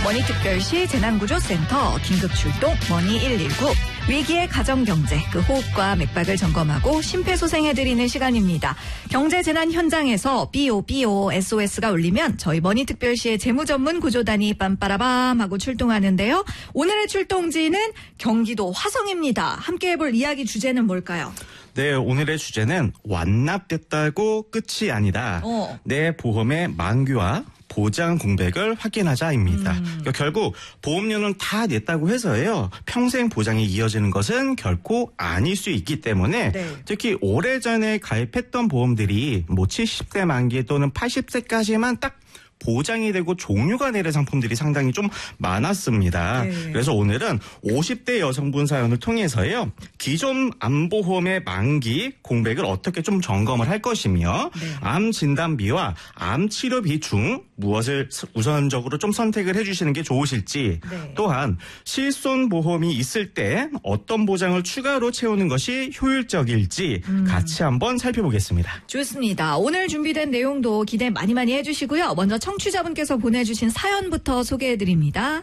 머니특별시 재난구조센터 긴급출동 머니119 위기의 가정경제 그 호흡과 맥박을 점검하고 심폐소생해드리는 시간입니다. 경제재난 현장에서 삐오 SOS가 울리면 저희 머니특별시의 재무전문 구조단이 빰빠라밤 하고 출동하는데요. 오늘의 출동지는 경기도 화성입니다. 함께 해볼 이야기 주제는 뭘까요? 네, 오늘의 주제는 완납됐다고 끝이 아니다. 내 보험의 만기와 보장 공백을 확인하자입니다. 그러니까 결국 보험료는 다 냈다고 해서요. 평생 보장이 이어지는 것은 결코 아닐 수 있기 때문에 특히 오래전에 가입했던 보험들이 70세 만기 또는 80세까지만 딱 보장이 되고 종류가 되는 상품들이 상당히 좀 많았습니다. 그래서 오늘은 50대 여성분 사연을 통해서요. 기존 암보험의 만기 공백을 어떻게 좀 점검을 할 것이며 암 진단비와 암 치료비 중 무엇을 우선적으로 좀 선택을 해주시는 게 좋으실지 또한 실손보험이 있을 때 어떤 보장을 추가로 채우는 것이 효율적일지 같이 한번 살펴보겠습니다. 좋습니다. 오늘 준비된 내용도 기대 많이 해주시고요. 먼저 청취자분께서 보내주신 사연부터 소개해드립니다.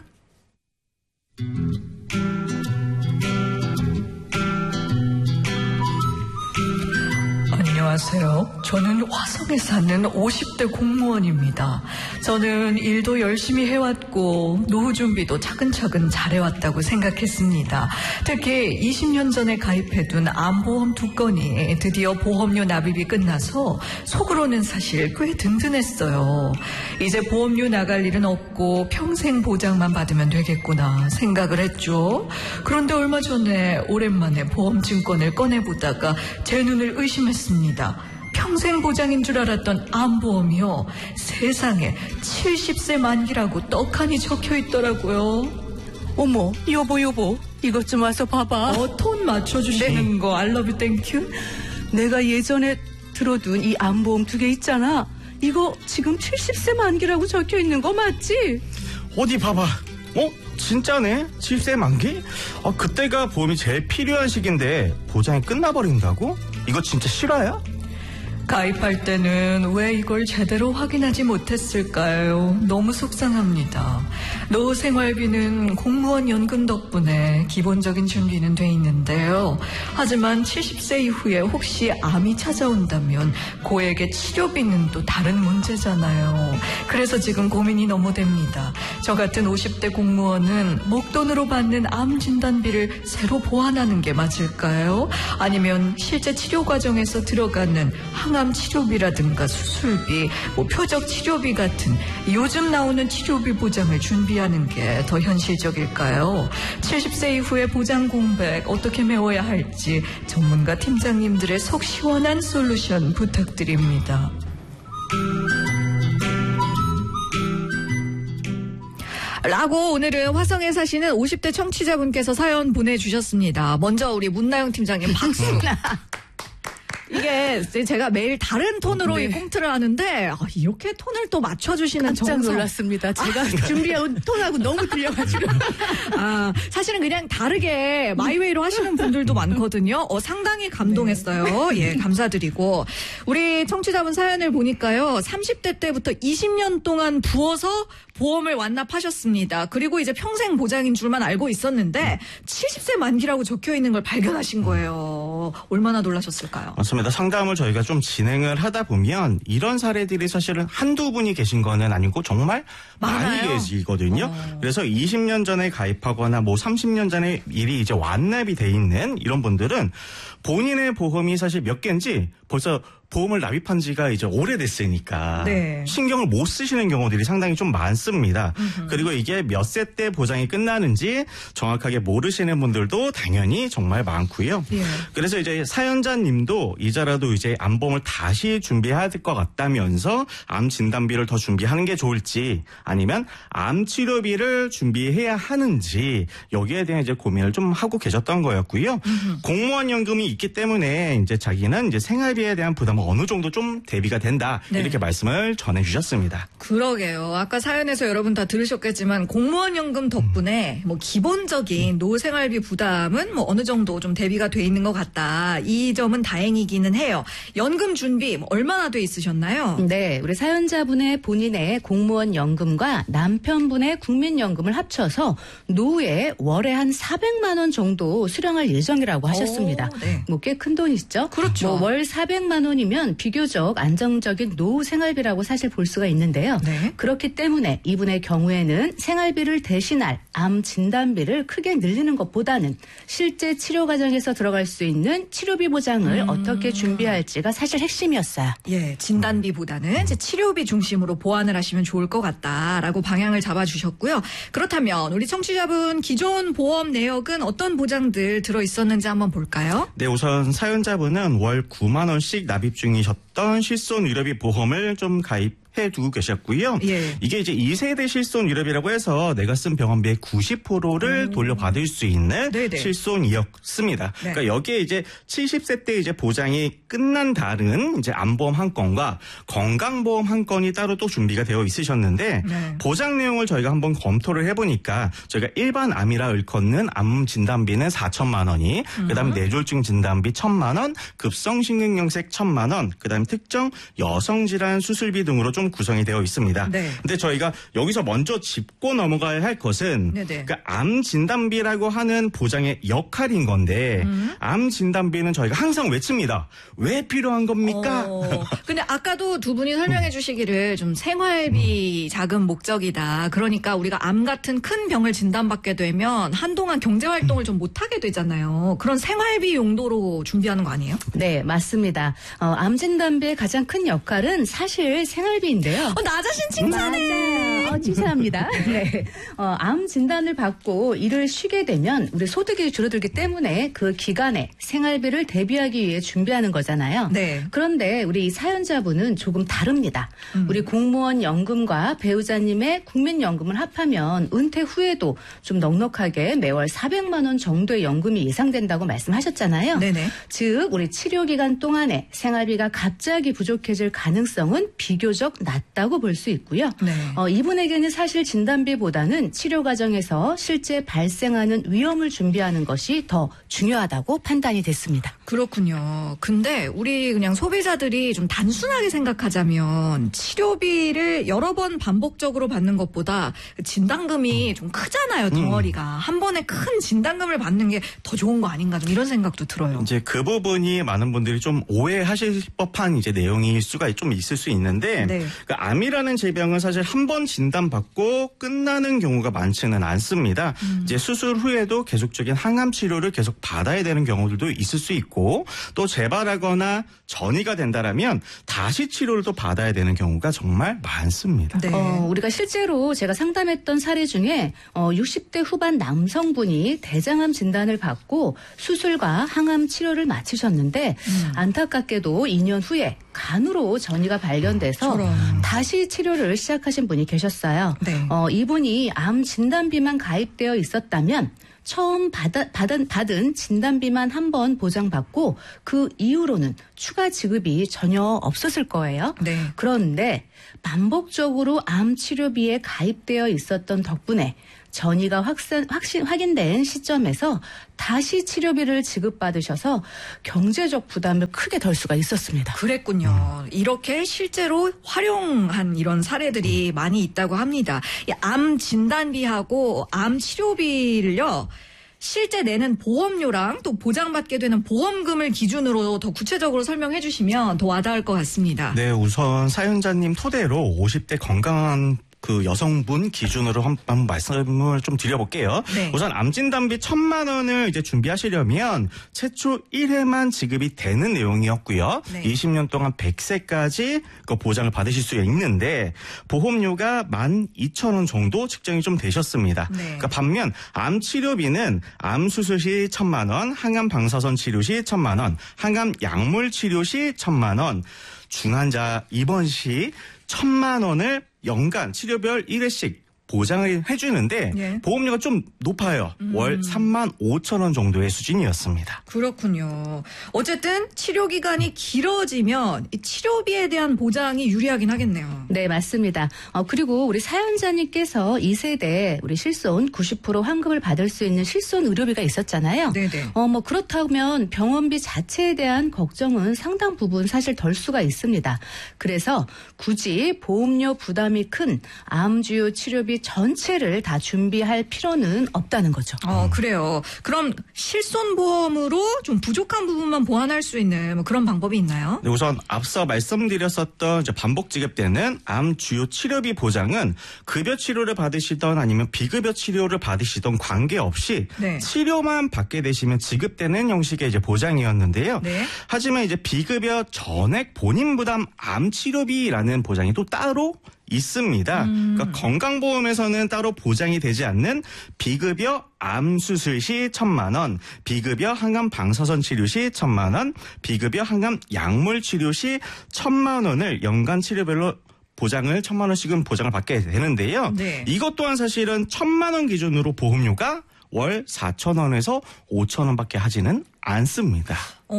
안녕하세요. 저는 화성에 사는 50대 공무원입니다. 저는 일도 열심히 해왔고 노후 준비도 차근차근 잘해왔다고 생각했습니다. 특히 20년 전에 가입해둔 암보험 2건이 드디어 보험료 납입이 끝나서 속으로는 사실 꽤 든든했어요. 이제 보험료 나갈 일은 없고 평생 보장만 받으면 되겠구나 생각을 했죠. 그런데 얼마 전에 오랜만에 보험증권을 꺼내보다가 제 눈을 의심했습니다. 평생 보장인 줄 알았던 암보험이요. 세상에 70세 만기라고 떡하니 적혀있더라고요. 어머, 여보, 이것 좀 와서 봐봐. 톤 맞춰주시는 거 I love you, thank you. 내가 예전에 들어둔 이 암보험 2개 있잖아. 이거 지금 70세 만기라고 적혀있는 거 맞지? 어디 봐봐. 진짜네? 70세 만기? 그때가 보험이 제일 필요한 시기인데 보장이 끝나버린다고? 이거 진짜 실화야? 가입할 때는 왜 이걸 제대로 확인하지 못했을까요? 너무 속상합니다. 노후 생활비는 공무원 연금 덕분에 기본적인 준비는 돼 있는데요. 하지만 70세 이후에 혹시 암이 찾아온다면 고액의 치료비는 또 다른 문제잖아요. 그래서 지금 고민이 너무 됩니다. 저 같은 50대 공무원은 목돈으로 받는 암 진단비를 새로 보완하는 게 맞을까요? 아니면 실제 치료 과정에서 들어가는 항암 치료비라든가 수술비, 표적 치료비 같은 요즘 나오는 치료비 보장을 준비하는 게 더 현실적일까요? 70세 이후의 보장 공백 어떻게 메워야 할지 전문가 팀장님들의 속 시원한 솔루션 부탁드립니다. 라고 오늘은 화성에 사시는 50대 청취자분께서 사연 보내주셨습니다. 먼저 우리 문나영 팀장님 박수. 이게 제가 매일 다른 톤으로 이 꽁트를 하는데 이렇게 톤을 또 맞춰주시는 깜짝 놀랐습니다. 제가 준비한 톤하고 너무 틀려가지고. 사실은 그냥 다르게 마이웨이로 하시는 분들도 많거든요. 상당히 감동했어요. 예, 감사드리고. 우리 청취자분 사연을 보니까요. 30대 때부터 20년 동안 부어서 보험을 완납하셨습니다. 그리고 이제 평생 보장인 줄만 알고 있었는데 70세 만기라고 적혀있는 걸 발견하신 거예요. 얼마나 놀라셨을까요? 맞습니다. 상담을 저희가 좀 진행을 하다 보면 이런 사례들이 사실은 한두 분이 계신 거는 아니고 정말 많이 계시거든요. 그래서 20년 전에 가입하거나 30년 전에 일이 이제 완납이 돼 있는 이런 분들은 본인의 보험이 사실 몇 개인지 벌써 보험을 납입한 지가 이제 오래됐으니까 신경을 못 쓰시는 경우들이 상당히 좀 많습니다. 그리고 이게 몇 세 때 보장이 끝나는지 정확하게 모르시는 분들도 당연히 정말 많고요. 그래서 이제 사연자님도 이자라도 이제 암보험을 다시 준비해야 될 것 같다면서 암 진단비를 더 준비하는 게 좋을지 아니면 암 치료비를 준비해야 하는지 여기에 대한 이제 고민을 좀 하고 계셨던 거였고요. 공무원 연금이 있기 때문에 이제 자기는 이제 생활비에 대한 부담 부담은 어느 정도 좀 대비가 된다. 네. 이렇게 말씀을 전해주셨습니다. 그러게요. 아까 사연에서 여러분 다 들으셨겠지만 공무원 연금 덕분에 뭐 기본적인 노생활비 부담은 뭐 어느 정도 좀 대비가 돼 있는 것 같다. 이 점은 다행이기는 해요. 연금 준비 뭐 얼마나 돼 있으셨나요? 네, 우리 사연자분의 본인의 공무원 연금과 남편분의 국민연금을 합쳐서 노후에 월에 한 400만 원 정도 수령할 예정이라고 하셨습니다. 네. 뭐 꽤 큰 돈이시죠? 그렇죠. 뭐 월 400만 원이면 비교적 안정적인 노후 생활비라고 사실 볼 수가 있는데요. 네. 그렇기 때문에 이분의 경우에는 생활비를 대신할 암 진단비를 크게 늘리는 것보다는 실제 치료 과정에서 들어갈 수 있는 치료비 보장을 어떻게 준비할지가 사실 핵심이었어요. 예, 진단비보다는 이제 치료비 중심으로 보완을 하시면 좋을 것 같다라고 방향을 잡아주셨고요. 그렇다면 우리 청취자분 기존 보험 내역은 어떤 보장들 들어있었는지 한번 볼까요? 네, 우선 사연자분은 월 9만 원씩 납입 중이셨던 실손의료비 보험을 좀 가입해두고 계셨고요. 예. 이게 이제 2세대 실손의료비라고 해서 내가 쓴 병원비의 90%를 돌려받을 수 있는 네네. 실손이었습니다. 네. 그러니까 여기에 이제 70세 때 이제 보장이 끝난 다른 이제 암보험 한 건과 건강보험 한 건이 따로 또 준비가 되어 있으셨는데 네. 보장 내용을 저희가 한번 검토를 해보니까 저희가 일반 암이라 일컫는 암 진단비는 4천만 원이, 그다음에 뇌졸중 진단비 1,000만 원, 급성심근경색 1,000만 원, 그다음에 특정 여성질환 수술비 등으로 좀 구성이 되어 있습니다. 네. 근데 저희가 여기서 먼저 짚고 넘어가야 할 것은 네네. 그러니까 암 진단비라고 하는 보장의 역할인 건데 암 진단비는 저희가 항상 외칩니다. 왜 필요한 겁니까? 근데 아까도 두 분이 설명해 주시기를 좀 생활비 자금 목적이다. 그러니까 우리가 암 같은 큰 병을 진단받게 되면 한동안 경제활동을 좀 못하게 되잖아요. 그런 생활비 용도로 준비하는 거 아니에요? 네, 맞습니다. 암 진단비의 가장 큰 역할은 사실 생활비인데요. 나 자신 칭찬해. 맞아요. 칭찬합니다. 네. 암 진단을 받고 일을 쉬게 되면 우리 소득이 줄어들기 때문에 그 기간에 생활비를 대비하기 위해 준비하는 거잖아요. 네. 그런데 우리 사연자분은 조금 다릅니다. 우리 공무원 연금과 배우자님의 국민연금을 합하면 은퇴 후에도 좀 넉넉하게 매월 400만 원 정도의 연금이 예상된다고 말씀하셨잖아요. 네네. 즉 우리 치료 기간 동안에 생활비가 갑자기 부족해질 가능성은 비교적 낮다고 볼 수 있고요. 네. 이분에게는 사실 진단비보다는 치료 과정에서 실제 발생하는 위험을 준비하는 것이 더 중요하다고 판단이 됐습니다. 그렇군요. 근데 우리 그냥 소비자들이 좀 단순하게 생각하자면 치료비를 여러 번 반복적으로 받는 것보다 진단금이 좀 크잖아요, 덩어리가. 한 번에 큰 진단금을 받는 게 더 좋은 거 아닌가 좀 이런 생각도 들어요. 이제 그 부분이 많은 분들이 좀 오해하실 법한 이제 내용일 수가 좀 있을 수 있는데 네. 그 암이라는 질병은 사실 한 번 진단받고 끝나는 경우가 많지는 않습니다. 이제 수술 후에도 계속적인 항암 치료를 계속 받아야 되는 경우들도 있을 수 있고 또 재발하거나 전이가 된다라면 다시 치료를 또 받아야 되는 경우가 정말 많습니다. 네. 우리가 실제로 제가 상담했던 사례 중에 60대 후반 남성분이 대장암 진단을 받고 수술과 항암 치료를 마치셨는데 안타깝게도 2년 후에 간으로 전이가 발견돼서 저런. 다시 치료를 시작하신 분이 계셨어요. 네. 이분이 암 진단비만 가입되어 있었다면 처음 받은 진단비만 한 번 보장받고 그 이후로는 추가 지급이 전혀 없었을 거예요. 네. 그런데 반복적으로 암 치료비에 가입되어 있었던 덕분에 전이가 확인된 시점에서 다시 치료비를 지급받으셔서 경제적 부담을 크게 덜 수가 있었습니다. 그랬군요. 이렇게 실제로 활용한 이런 사례들이 많이 있다고 합니다. 이 암 진단비하고 암 치료비를요. 실제 내는 보험료랑 또 보장받게 되는 보험금을 기준으로 더 구체적으로 설명해 주시면 더 와닿을 것 같습니다. 네, 우선 사연자님 토대로 50대 건강한 그 여성분 기준으로 한번 말씀을 좀 드려볼게요. 네. 우선 암진단비 1,000만 원을 이제 준비하시려면 최초 1회만 지급이 되는 내용이었고요. 네. 20년 동안 100세까지 그 보장을 받으실 수 있는데 보험료가 12,000원 정도 측정이 좀 되셨습니다. 네. 그러니까 반면 암 치료비는 암 수술 시 1,000만 원, 항암 방사선 치료 시 1,000만 원, 항암 약물 치료 시 1,000만 원, 중환자 입원 시 1,000만 원을 연간 치료별 1회씩 보장을 해주는데 예. 보험료가 좀 높아요. 월 35,000원 정도의 수준이었습니다. 그렇군요. 어쨌든 치료 기간이 길어지면 이 치료비에 대한 보장이 유리하긴 하겠네요. 네, 맞습니다. 그리고 우리 사연자님께서 2세대 우리 실손 90% 환급을 받을 수 있는 실손 의료비가 있었잖아요. 네네. 뭐 그렇다면 병원비 자체에 대한 걱정은 상당 부분 사실 덜 수가 있습니다. 그래서 굳이 보험료 부담이 큰 암 주요 치료비 전체를 다 준비할 필요는 없다는 거죠. 그래요. 그럼 실손보험으로 좀 부족한 부분만 보완할 수 있는 뭐 그런 방법이 있나요? 네, 우선 앞서 말씀드렸었던 반복 지급되는 암 주요 치료비 보장은 급여 치료를 받으시던 아니면 비급여 치료를 받으시던 관계없이 네. 치료만 받게 되시면 지급되는 형식의 이제 보장이었는데요. 네. 하지만 이제 비급여 전액 본인 부담 암 치료비라는 보장이 또 따로 있습니다. 그러니까 건강보험에서는 따로 보장이 되지 않는 비급여 암 수술 시 1,000만 원, 비급여 항암 방사선 치료 시 1,000만 원, 비급여 항암 약물 치료 시 1,000만 원을 연간 치료별로 보장을 1,000만 원씩은 보장을 받게 되는데요. 네. 이것 또한 사실은 1,000만 원 기준으로 보험료가 월 4,000원에서 5,000원밖에 하지는 않습니다.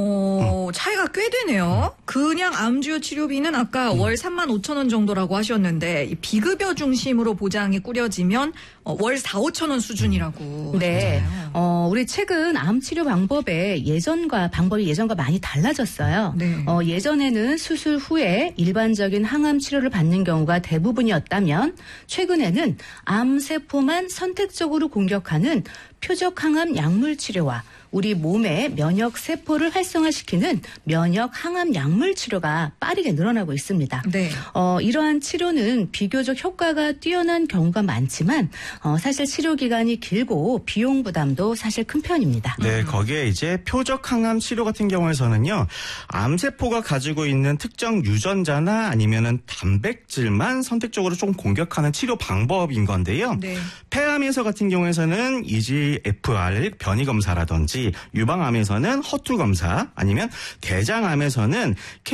차이가 꽤 되네요. 그냥 암주요 치료비는 아까 월 35,000원 정도라고 하셨는데 이 비급여 중심으로 보장이 꾸려지면 월 4,5,000원 수준이라고 네. 하셨잖아요. 우리 최근 암 치료 방법이 예전과 많이 달라졌어요. 네. 예전에는 수술 후에 일반적인 항암 치료를 받는 경우가 대부분이었다면 최근에는 암 세포만 선택적으로 공격하는 표적 항암 약물 치료와 우리 몸의 면역 세포를 활성화시키는 면역 항암 약물 치료가 빠르게 늘어나고 있습니다. 네. 이러한 치료는 비교적 효과가 뛰어난 경우가 많지만 사실 치료 기간이 길고 비용 부담도 사실 큰 편입니다. 네, 거기에 이제 표적 항암 치료 같은 경우에서는요, 암세포가 가지고 있는 특정 유전자나 아니면은 단백질만 선택적으로 좀 공격하는 치료 방법인 건데요. 네. 폐암에서 같은 경우에서는 EGFR 변이 검사라든지 유방암에서는 허투 검사 아니면 대장암에서는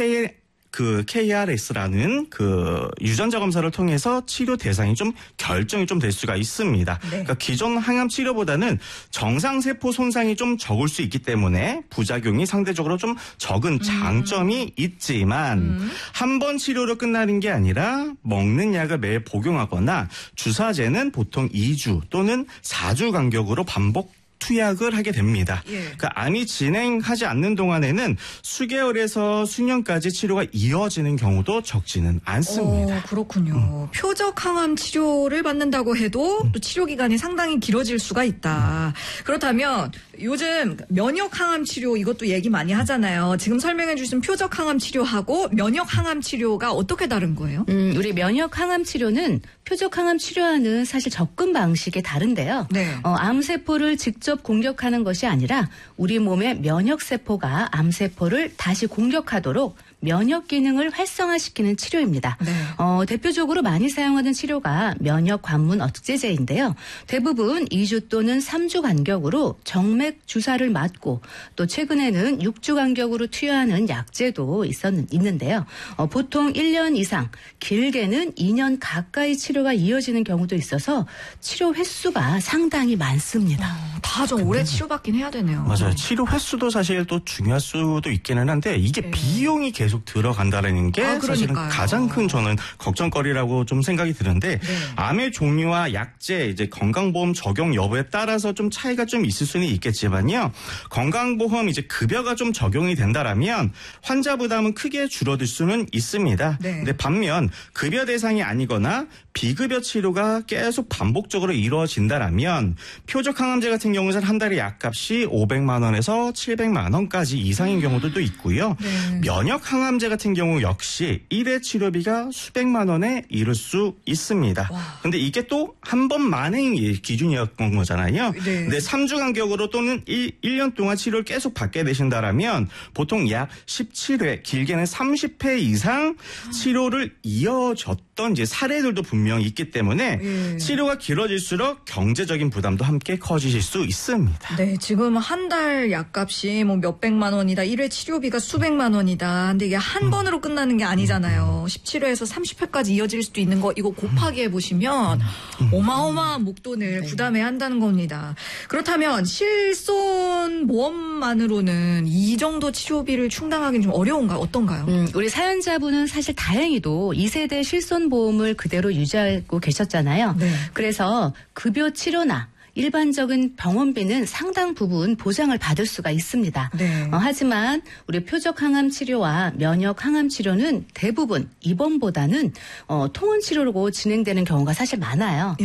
KRS라는 그 유전자 검사를 통해서 치료 대상이 좀 결정이 좀 될 수가 있습니다. 네. 그러니까 기존 항암 치료보다는 정상 세포 손상이 좀 적을 수 있기 때문에 부작용이 상대적으로 좀 적은 장점이 있지만 한 번 치료로 끝나는 게 아니라 먹는 약을 매일 복용하거나 주사제는 보통 2주 또는 4주 간격으로 반복 투약을 하게 됩니다. 예. 그러니까 암이 진행하지 않는 동안에는 수개월에서 수년까지 치료가 이어지는 경우도 적지는 않습니다. 그렇군요. 표적 항암 치료를 받는다고 해도 또 치료 기간이 상당히 길어질 수가 있다. 그렇다면 요즘 면역 항암 치료 이것도 얘기 많이 하잖아요. 지금 설명해 주신 표적 항암 치료하고 면역 항암 치료가 어떻게 다른 거예요? 우리 면역 항암 치료는 표적 항암 치료와는 사실 접근 방식이 다른데요. 네. 암세포를 직접 공격하는 것이 아니라 우리 몸의 면역세포가 암세포를 다시 공격하도록 면역 기능을 활성화시키는 치료입니다. 네. 대표적으로 많이 사용하는 치료가 면역 관문 억제제인데요. 대부분 2주 또는 3주 간격으로 정맥 주사를 맞고 또 최근에는 6주 간격으로 투여하는 약제도 있는데요. 보통 1년 이상, 길게는 2년 가까이 치료가 이어지는 경우도 있어서 치료 횟수가 상당히 많습니다. 다 좀 오래 치료받긴 해야 되네요. 맞아요. 치료 횟수도 사실 또 중요할 수도 있기는 한데 이게 네. 비용이 계속 들어간다는 게 사실은 그러니까요. 가장 큰 저는 걱정거리라고 좀 생각이 드는데 네. 암의 종류와 약제, 이제 건강보험 적용 여부에 따라서 좀 차이가 좀 있을 수는 있겠지만요. 건강보험 이제 급여가 좀 적용이 된다라면 환자 부담은 크게 줄어들 수는 있습니다. 네. 근데 반면 급여 대상이 아니거나 비급여 치료가 계속 반복적으로 이루어진다라면 표적 항암제 같은 경우는 한 달에 약값이 500만 원에서 700만 원까지 이상인 경우들도 있고요. 네. 면역 항암제 같은 경우 역시 1회 치료비가 수백만 원에 이를 수 있습니다. 근데 이게 또 한 번 만행이 기준이었던 거잖아요. 네. 근데 3주 간격으로 또는 1년 동안 치료를 계속 받게 되신다라면 보통 약 17회, 길게는 30회 이상 치료를 이어졌다 어떤 이제 사례들도 분명히 있기 때문에 치료가 길어질수록 경제적인 부담도 함께 커지실 수 있습니다. 네, 지금 한 달 약값이 뭐 몇백만 원이다. 1회 치료비가 수백만 원이다. 근데 이게 한 번으로 끝나는 게 아니잖아요. 17회에서 30회까지 이어질 수도 있는 거 이거 곱하기 해보시면 어마어마한 목돈을 부담해야 한다는 겁니다. 그렇다면 실손보험만으로는 이 정도 치료비를 충당하기는 좀 어려운가요? 어떤가요? 우리 사연자분은 사실 다행히도 2세대 실손보험을 그대로 유지하고 계셨잖아요. 네. 그래서 급여 치료나 일반적인 병원비는 상당 부분 보장을 받을 수가 있습니다. 네. 하지만 우리 표적 항암 치료와 면역 항암 치료는 대부분 입원보다는 통원 치료로 진행되는 경우가 사실 많아요.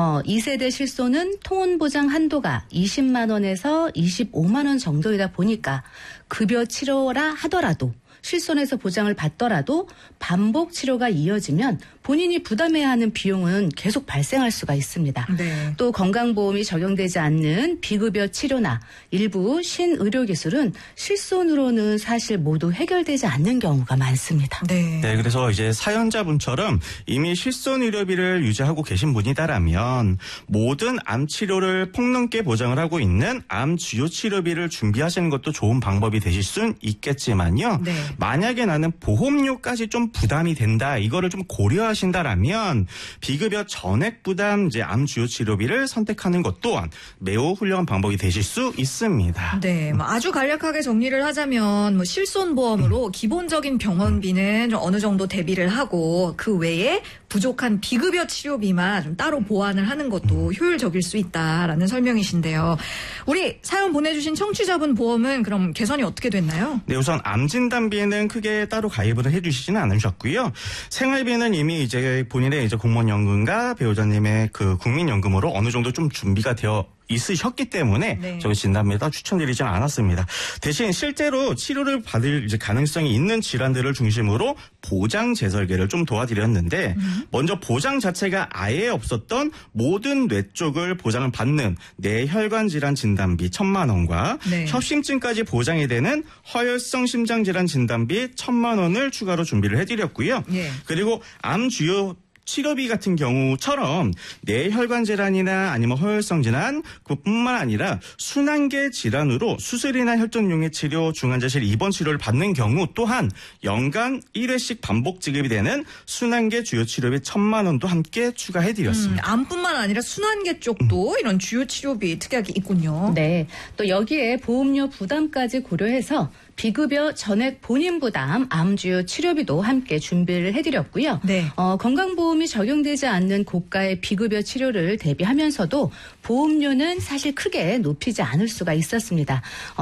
2세대 실손은 통원 보장 한도가 20만 원에서 25만 원 정도이다 보니까 급여 치료라 하더라도 실손에서 보장을 받더라도 반복 치료가 이어지면 본인이 부담해야 하는 비용은 계속 발생할 수가 있습니다. 네. 또 건강보험이 적용되지 않는 비급여 치료나 일부 신의료기술은 실손으로는 사실 모두 해결되지 않는 경우가 많습니다. 네. 네, 그래서 이제 사연자분처럼 이미 실손의료비를 유지하고 계신 분이다라면 모든 암 치료를 폭넓게 보장을 하고 있는 암 주요 치료비를 준비하시는 것도 좋은 방법이 되실 수는 있겠지만요. 네. 만약에 나는 보험료까지 좀 부담이 된다, 이거를 좀 고려하신다라면 비급여 전액 부담 이제 암 주요 치료비를 선택하는 것 또한 매우 훌륭한 방법이 되실 수 있습니다. 네, 뭐 아주 간략하게 정리를 하자면 뭐 실손보험으로 기본적인 병원비는 좀 어느 정도 대비를 하고 그 외에 부족한 비급여 치료비만 좀 따로 보완을 하는 것도 효율적일 수 있다라는 설명이신데요. 우리 사연 보내주신 청취자분 보험은 그럼 개선이 어떻게 됐나요? 네, 우선 암 진단비는 크게 따로 가입을 해주시지는 않으셨고요. 생활비는 이미 이제 본인의 이제 공무원연금과 배우자님의 그 국민연금으로 어느 정도 좀 준비가 되어 있으셨기 때문에 네. 저희 진단비에다 추천드리지는 않았습니다. 대신 실제로 치료를 받을 이제 가능성이 있는 질환들을 중심으로 보장 재설계를 좀 도와드렸는데 먼저 보장 자체가 아예 없었던 모든 뇌 쪽을 보장을 받는 뇌혈관 질환 진단비 1,000만 원과 네. 협심증까지 보장이 되는 허혈성 심장 질환 진단비 1,000만 원을 추가로 준비를 해드렸고요. 예. 그리고 암 주요 치료비 같은 경우처럼 뇌혈관 질환이나 아니면 허혈성 질환 그뿐만 아니라 순환계 질환으로 수술이나 혈전용의 치료, 중환자실 입원 치료를 받는 경우 또한 연간 1회씩 반복 지급이 되는 순환계 주요 치료비 1,000만 원도 함께 추가해드렸습니다. 암뿐만 아니라 순환계 쪽도 이런 주요 치료비 특약이 있군요. 네. 또 여기에 보험료 부담까지 고려해서 비급여 전액 본인 부담 암주요 치료비도 함께 준비를 해드렸고요. 네. 건강보험이 적용되지 않는 고가의 비급여 치료를 대비하면서도 보험료는 사실 크게 높이지 않을 수가 있었습니다.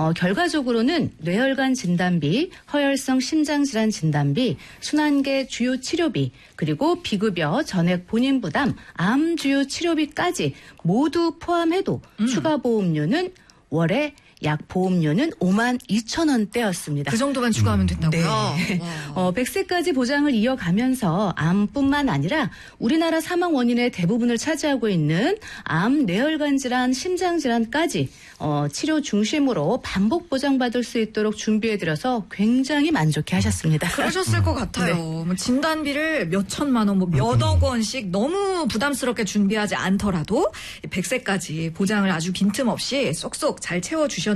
결과적으로는 뇌혈관 진단비, 허혈성 심장질환 진단비, 순환계 주요 치료비, 그리고 비급여 전액 본인 부담 암주요 치료비까지 모두 포함해도 추가 보험료는 월에 약 보험료는 52,000원대였습니다. 그 정도만 추가하면 된다고요? 네. 100세까지 보장을 이어가면서 암뿐만 아니라 우리나라 사망 원인의 대부분을 차지하고 있는 암, 뇌혈관 질환, 심장 질환까지 치료 중심으로 반복 보장받을 수 있도록 준비해드려서 굉장히 만족해 하셨습니다. 그러셨을 것 같아요. 네. 뭐 진단비를 몇 천만 원, 뭐 몇억 원씩 너무 부담스럽게 준비하지 않더라도 100세까지 보장을 아주 빈틈없이 쏙쏙 잘 채워주셨는데요.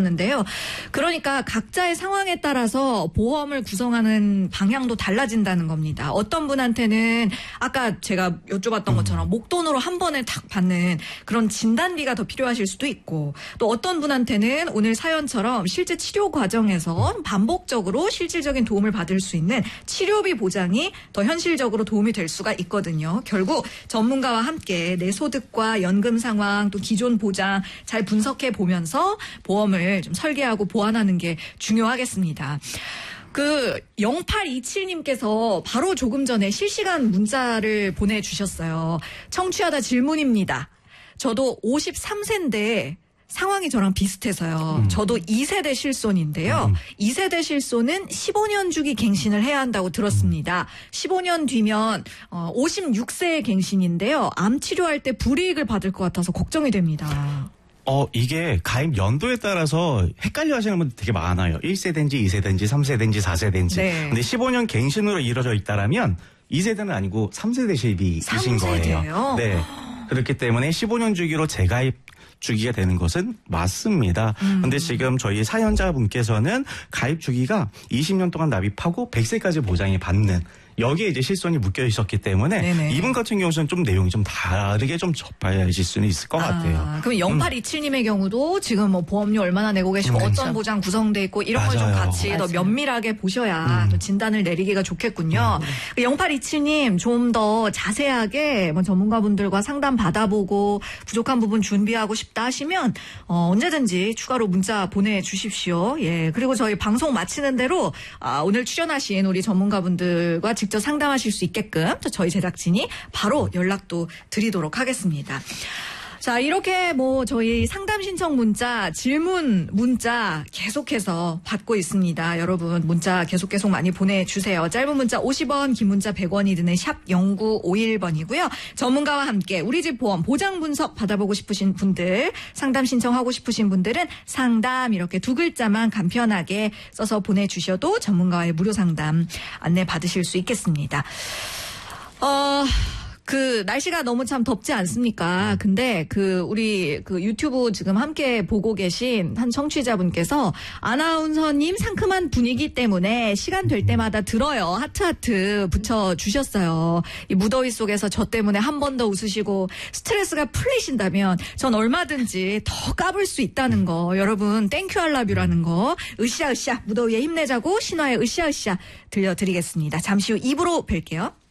그러니까 각자의 상황에 따라서 보험을 구성하는 방향도 달라진다는 겁니다. 어떤 분한테는 아까 제가 여쭤봤던 것처럼 목돈으로 한 번에 탁 받는 그런 진단비가 더 필요하실 수도 있고 또 어떤 분한테는 오늘 사연처럼 실제 치료 과정에서 반복적으로 실질적인 도움을 받을 수 있는 치료비 보장이 더 현실적으로 도움이 될 수가 있거든요. 결국 전문가와 함께 내 소득과 연금 상황 또 기존 보장 잘 분석해 보면서 보험을 좀 설계하고 보완하는 게 중요하겠습니다. 0827님께서 바로 조금 전에 실시간 문자를 보내주셨어요. 청취하다 질문입니다. 저도 53세인데 상황이 저랑 비슷해서요. 저도 2세대 실손인데요. 2세대 실손은 15년 주기 갱신을 해야 한다고 들었습니다. 15년 뒤면 56세의 갱신인데요. 암 치료할 때 불이익을 받을 것 같아서 걱정이 됩니다. 이게 가입 연도에 따라서 헷갈려 하시는 분들 되게 많아요. 1세대인지 2세대인지 3세대인지 4세대인지. 네. 근데 15년 갱신으로 이루어져 있다라면 2세대는 아니고 3세대 실비이신 3세대예요? 거예요. 네. 그렇기 때문에 15년 주기로 재가입 주기가 되는 것은 맞습니다. 그런데 지금 저희 사연자분께서는 가입 주기가 20년 동안 납입하고 100세까지 보장이 받는 여기에 이제 실손이 묶여 있었기 때문에 네네. 이분 같은 경우는 좀 내용이 좀 다르게 좀 접하실 수는 있을 것 같아요. 그럼 0827님의 경우도 지금 뭐 보험료 얼마나 내고 계시고 어떤 보장 구성돼 있고 이런 걸 좀 맞아요. 같이 더 면밀하게 보셔야 또 진단을 내리기가 좋겠군요. 0827님 좀 더 자세하게 뭐 전문가분들과 상담 받아보고 부족한 부분 준비하고 싶다 하시면 언제든지 추가로 문자 보내주십시오. 예. 그리고 저희 방송 마치는 대로 오늘 출연하신 우리 전문가분들과 직접 상담하실 수 있게끔 저희 제작진이 바로 연락도 드리도록 하겠습니다. 자, 이렇게 뭐 저희 상담 신청 문자, 질문 문자 계속해서 받고 있습니다. 여러분 문자 계속 많이 보내주세요. 짧은 문자 50원, 긴 문자 100원이 드는 샵 0951번이고요. 전문가와 함께 우리 집 보험 보장 분석 받아보고 싶으신 분들, 상담 신청하고 싶으신 분들은 상담 이렇게 두 글자만 간편하게 써서 보내주셔도 전문가와의 무료 상담 안내 받으실 수 있겠습니다. 날씨가 너무 참 덥지 않습니까? 근데 우리 유튜브 지금 함께 보고 계신 한 청취자분께서 아나운서님 상큼한 분위기 때문에 시간 될 때마다 들어요. 하트 붙여주셨어요. 이 무더위 속에서 저 때문에 한 번 더 웃으시고 스트레스가 풀리신다면 전 얼마든지 더 까불 수 있다는 거. 여러분 땡큐 알라뷰라는 거. 으쌰으쌰 무더위에 힘내자고 신화의 으쌰으쌰 들려드리겠습니다. 잠시 후 2부로 뵐게요.